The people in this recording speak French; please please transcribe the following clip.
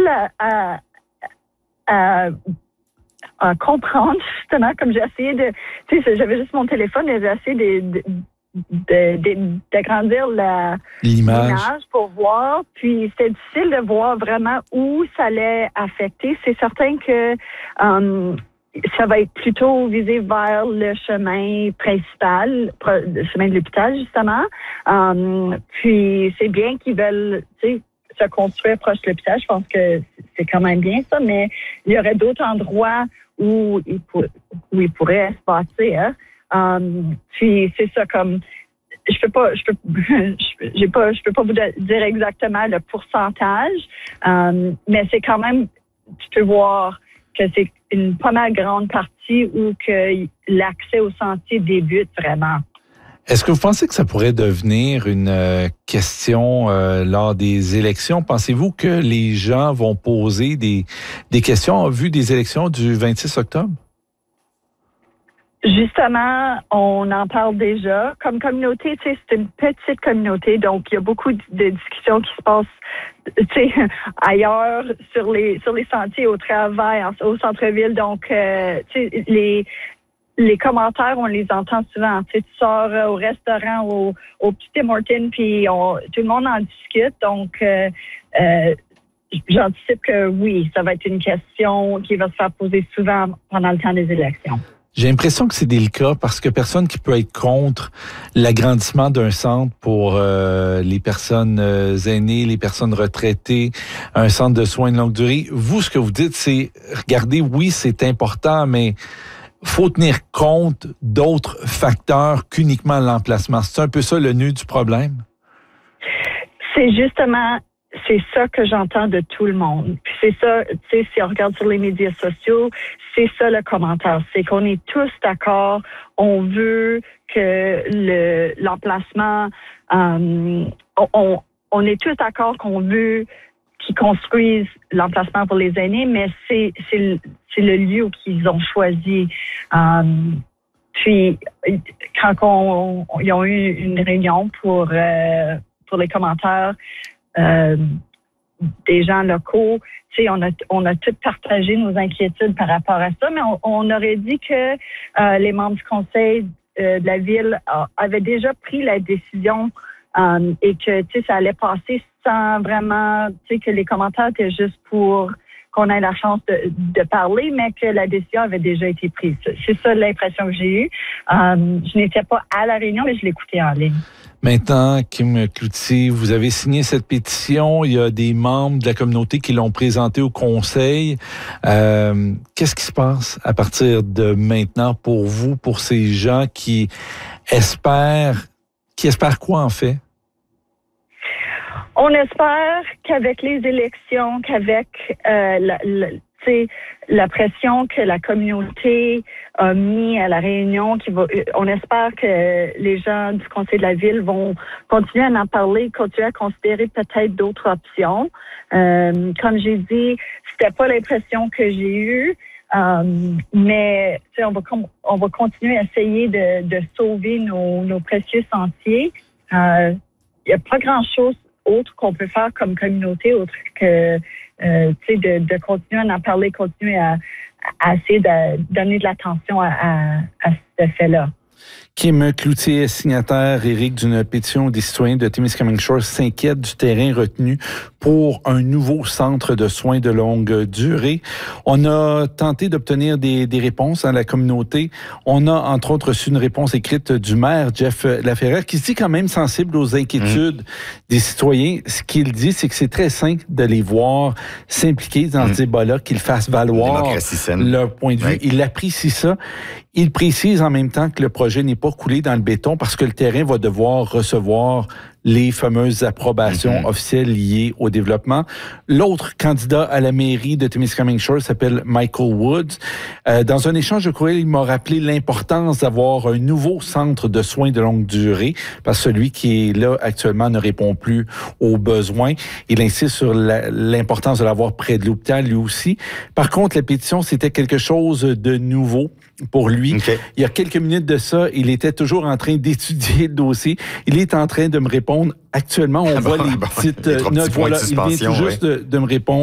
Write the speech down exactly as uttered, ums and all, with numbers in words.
difficile à, à, à, à comprendre, justement, comme j'ai essayé de... Tu sais, j'avais juste mon téléphone et j'ai essayé de... de De, de, d'agrandir la, l'image. l'image pour voir. Puis c'était difficile de voir vraiment où ça allait affecter. C'est certain que um, ça va être plutôt visé vers le chemin principal, le chemin de l'hôpital, justement. Um, puis c'est bien qu'ils veulent, tu sais, se construire proche de l'hôpital. Je pense que c'est quand même bien ça, mais il y aurait d'autres endroits où il, pour, où il pourrait se passer, hein. Um, puis c'est ça, comme je peux pas, je peux, j'ai pas, je peux pas vous dire exactement le pourcentage, um, mais c'est quand même, tu peux voir que c'est une pas mal grande partie où que l'accès au sentier débute vraiment. Est-ce que vous pensez que ça pourrait devenir une euh, question euh, lors des élections? Pensez-vous que les gens vont poser des des questions en vue des élections du vingt-six octobre? Justement, on en parle déjà. Comme communauté, tu sais, c'est une petite communauté, donc il y a beaucoup de discussions qui se passent, tu sais, ailleurs, sur les sur les sentiers, au travail, au centre-ville. Donc, euh, tu sais, les les commentaires, on les entend souvent. Tu sais, tu sors au restaurant, au, au petit Tim Hortons, puis on, tout le monde en discute. Donc, euh, euh, j'anticipe que oui, ça va être une question qui va se faire poser souvent pendant le temps des élections. J'ai l'impression que c'est délicat parce que personne qui peut être contre l'agrandissement d'un centre pour euh, les personnes euh, aînées, les personnes retraitées, un centre de soins de longue durée. Vous, ce que vous dites, c'est, regardez, oui, c'est important, mais faut tenir compte d'autres facteurs qu'uniquement l'emplacement. C'est un peu ça le nœud du problème? C'est justement... C'est ça que j'entends de tout le monde. Puis c'est ça, tu sais, si on regarde sur les médias sociaux, c'est ça le commentaire. C'est qu'on est tous d'accord. On veut que le l'emplacement, euh, on, on est tous d'accord qu'on veut qu'ils construisent l'emplacement pour les aînés, mais c'est c'est le, c'est le lieu qu'ils ont choisi. Euh, puis quand on, on, ils ont eu une réunion pour euh, pour les commentaires. Euh, des gens locaux, tu sais, on a on a tous partagé nos inquiétudes par rapport à ça, mais on, on aurait dit que euh, les membres du conseil euh, de la ville euh, avaient déjà pris la décision euh, et que tu sais ça allait passer sans vraiment, tu sais, que les commentaires étaient juste pour qu'on ait la chance de, de parler, mais que la décision avait déjà été prise. C'est ça l'impression que j'ai eue. Euh, je n'étais pas à la réunion, mais je l'écoutais en ligne. Maintenant, Kim Cloutier, vous avez signé cette pétition. Il y a des membres de la communauté qui l'ont présentée au conseil. Euh, qu'est-ce qui se passe à partir de maintenant pour vous, pour ces gens qui espèrent, qui espèrent quoi en fait? On espère qu'avec les élections, qu'avec euh, la, la, la pression que la communauté a mis à la réunion, qui va, on espère que les gens du conseil de la ville vont continuer à en parler, continuer à considérer peut-être d'autres options. Euh, comme j'ai dit, c'était pas l'impression que j'ai eue. Um, mais on va on va continuer à essayer de, de sauver nos, nos précieux sentiers. Il euh, n'y a pas grand-chose autre qu'on peut faire comme communauté, autre que euh, de, de continuer à en parler, continuer à, à essayer de donner de l'attention à, à, à ce fait-là. Kim Cloutier, signataire, Éric, d'une pétition des citoyens de Témiscamingue Shores, s'inquiète du terrain retenu pour un nouveau centre de soins de longue durée. On a tenté d'obtenir des, des réponses à la communauté. On a, entre autres, reçu une réponse écrite du maire, Jeff Laferrière, qui se dit quand même sensible aux inquiétudes mmh. des citoyens. Ce qu'il dit, c'est que c'est très simple de les voir s'impliquer dans mmh. ce débat-là, qu'ils fassent valoir leur point de vue. Oui. Il apprécie ça. Il précise en même temps que le projet n'est pas coulé dans le béton parce que le terrain va devoir recevoir les fameuses approbations mm-hmm. officielles liées au développement. L'autre candidat à la mairie de Témiscamingue Shores s'appelle Michael Woods. Euh, dans un échange de courriel, il m'a rappelé l'importance d'avoir un nouveau centre de soins de longue durée parce que celui qui est là actuellement ne répond plus aux besoins. Il insiste sur la, l'importance de l'avoir près de l'hôpital lui aussi. Par contre, la pétition, c'était quelque chose de nouveau pour lui. Okay. Il y a quelques minutes de ça, il était toujours en train d'étudier le dossier. Il est en train de me répondre. Actuellement, on ah voit bon, les petites bon, notes. Voilà, il vient tout juste ouais. de, de me répondre.